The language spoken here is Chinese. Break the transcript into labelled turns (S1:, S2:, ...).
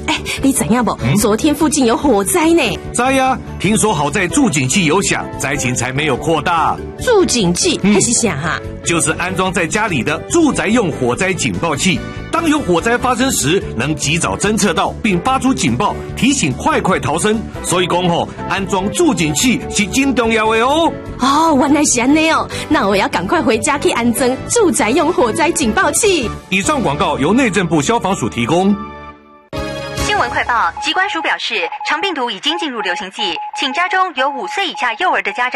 S1: 你知影不？昨天附近有火灾呢。
S2: 知呀，听说好在助警器有响，灾情才没有扩大。
S1: 助警器还是啥哈？
S2: 就是安装在家里的住宅用火灾警报器，当有火灾发生时，能及早侦测到并发出警报，提醒快逃生。所以讲安装助警器是真重要的哦。
S1: 原来是这样哦，那我要赶快回家去安装住宅用火灾警报器。
S2: 以上广告由内政部消防署提供。
S3: 新闻快报，疾管署表示，肠病毒已经进入流行季，请家中有5岁以下幼儿的家长